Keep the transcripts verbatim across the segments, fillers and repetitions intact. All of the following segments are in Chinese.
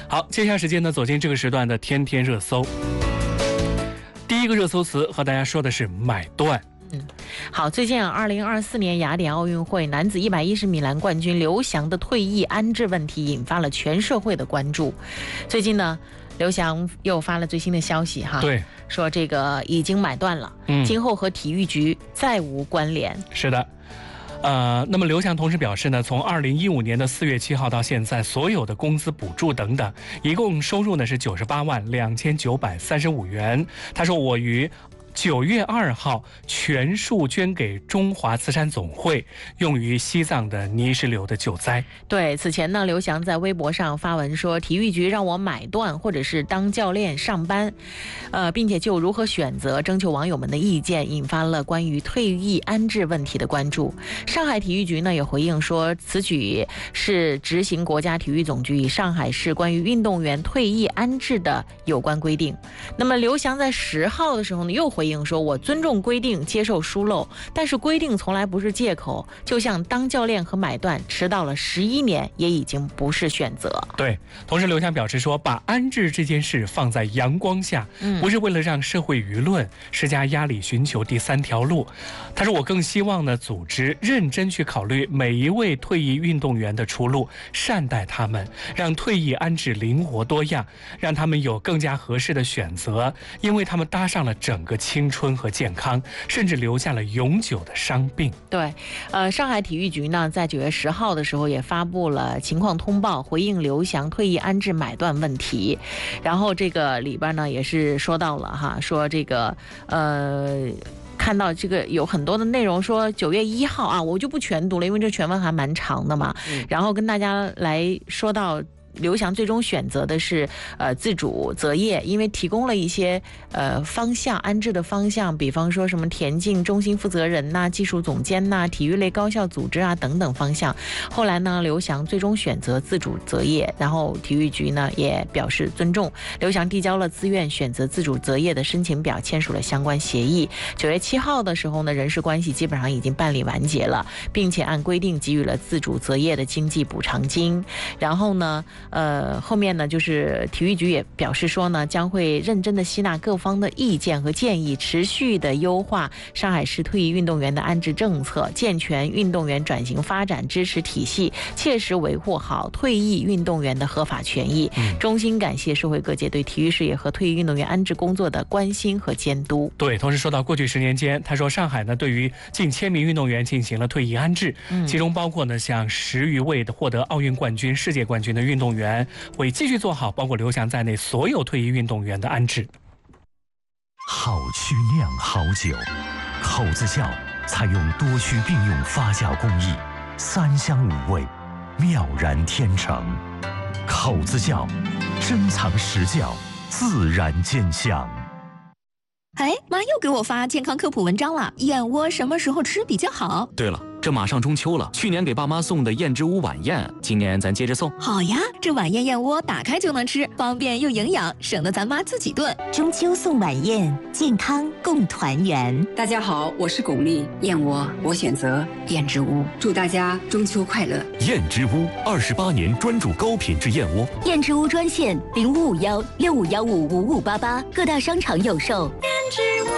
好，接下来时间呢，走进这个时段的天天热搜。第一个热搜词和大家说的是买断。 嗯，好，最近啊，二零二四年雅典奥运会男子一百一十米栏冠军刘翔的退役安置问题引发了全社会的关注。最近呢，刘翔又发了最新的消息哈， 对， 说这个已经买断了，嗯，今后和体育局再无关联。 是的。呃，那么刘翔同时表示呢，从二零一五年的四月七号到现在，所有的工资补助等等，一共收入呢是九十八万两千九百三十五元。他说，我于九月二号全数捐给中华慈善总会，用于西藏的泥石流的救灾。 对，此前呢，刘翔在微博上发文说，体育局让我买断或者是当教练上班，呃，并且就如何选择征求网友们的意见，引发了关于退役安置问题的关注。上海体育局呢也回应说，此举是执行国家体育总局与上海市关于运动员退役安置的有关规定。那么刘翔在十号的时候呢，又回应说，我尊重规定，接受疏漏，但是规定从来不是借口，就像当教练和买断迟到了十一年也已经不是选择。 对，同时刘翔表示说，把安置这件事放在阳光下，嗯、不是为了让社会舆论施加压力，寻求第三条路。他说，我更希望呢，组织认真去考虑每一位退役运动员的出路，善待他们，让退役安置灵活多样，让他们有更加合适的选择，因为他们搭上了整个青春和健康，甚至留下了永久的伤病。 对，呃，上海体育局呢，在九月十号的时候也发布了情况通报，回应刘翔退役安置买断问题。然后这个里边呢，也是说到了哈，说这个呃。看到这个有很多的内容，说九月一号啊，我就不全读了，因为这全文还蛮长的嘛。嗯、然后跟大家来说到，刘翔最终选择的是呃自主择业，因为提供了一些呃方向安置的方向，比方说什么田径中心负责人呐、技术总监呐、体育类高校组织啊等等方向。后来呢，刘翔最终选择自主择业，然后体育局呢也表示尊重。刘翔递交了自愿选择自主择业的申请表，签署了相关协议。九月七号的时候呢，人事关系基本上已经办理完结了，并且按规定给予了自主择业的经济补偿金。然后呢，呃，后面呢，就是体育局也表示说呢，将会认真的吸纳各方的意见和建议，持续的优化上海市退役运动员的安置政策，健全运动员转型发展支持体系，切实维护好退役运动员的合法权益。嗯、衷心感谢社会各界对体育事业和退役运动员安置工作的关心和监督。 对，同时说到过去十年间，他说上海呢对于近千名运动员进行了退役安置，嗯、其中包括呢像十余位的获得奥运冠军、世界冠军的运动员，会继续做好包括刘翔在内所有退役运动员的安置。 好曲酿好酒，口子窖采用多须并用发酵工艺，三香五味，妙然天成。口子窖，珍藏实窖，自然见香。 哎，妈又给我发健康科普文章了，燕窝什么时候吃比较好？ 对了，这马上中秋了，去年给爸妈送的燕之屋晚宴，今年咱接着送。 好呀，这晚宴燕窝打开就能吃，方便又营养，省得咱妈自己炖。 中秋送晚宴，健康共团圆。 大家好，我是巩俐，燕窝我选择燕之屋，祝大家中秋快乐。 燕之屋二十八年专注高品质燕窝。 燕之屋专线零五五幺六五幺五五五八八，各大商场有售。燕之屋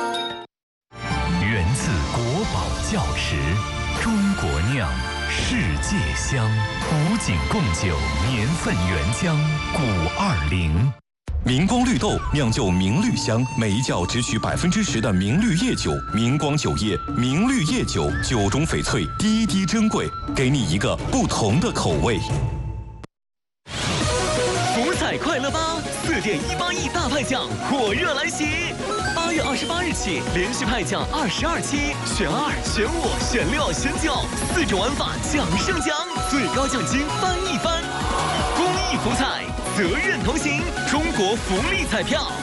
源自国宝窖石，中国酿，世界香，古井贡酒，年份原浆，古二零。 明光绿豆酿就明绿香，每一窖只取百分之十的明绿叶酒。明光酒业明绿叶酒，酒中翡翠，滴滴珍贵，给你一个不同的口味。 福彩快乐吧，四点一八亿大派奖火热来袭！八月二十八日起，连续派奖二十二期，选二、选五、选六、选九，四种玩法奖胜奖，最高奖金翻一番。公益福彩，责任同行，中国福利彩票。